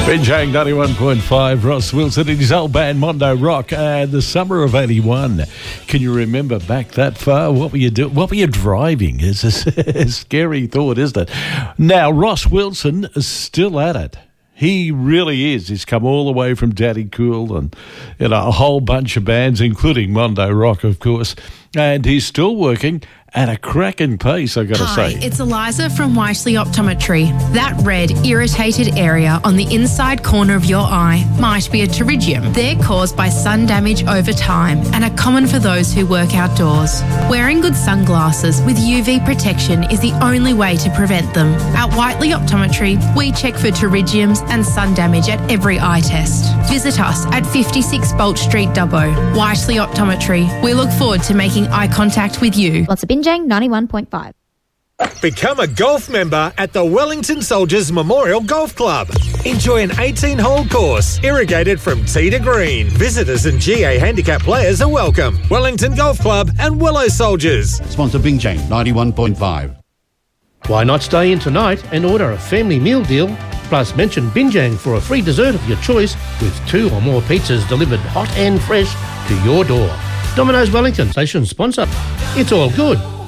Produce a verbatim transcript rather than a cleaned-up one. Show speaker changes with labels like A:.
A: Binjang ninety-one point five, Ross Wilson and his old band Mondo Rock, and the summer of eighty-one. Can you remember back that far? What were you doing? What were you driving? It's a, a scary thought, isn't it? Now, Ross Wilson is still at it. He really is. He's come all the way from Daddy Cool and you know, a whole bunch of bands, including Mondo Rock, of course. And he's still working at a cracking pace, I got to
B: Hi,
A: say.
B: it's Eliza from Wisely Optometry. That red, irritated area on the inside corner of your eye might be a pterygium. They're caused by sun damage over time and are common for those who work outdoors. Wearing good sunglasses with U V protection is the only way to prevent them. At Whiteley Optometry, we check for pterygiums and sun damage at every eye test. Visit us at fifty-six Bolt Street, Dubbo. Whiteley Optometry. We look forward to making eye contact with you.
C: Lots of Binjang ninety-one point five.
D: Become a golf member at the Wellington Soldiers Memorial Golf Club. Enjoy an eighteen-hole course, irrigated from tee to green. Visitors and G A handicap players are welcome. Wellington Golf Club and Willow Soldiers.
E: Sponsor Binjang ninety-one point five.
F: Why not stay in tonight and order a family meal deal? Plus mention Binjang for a free dessert of your choice with two or more pizzas delivered hot and fresh to your door. Domino's Wellington, station sponsor. It's all good.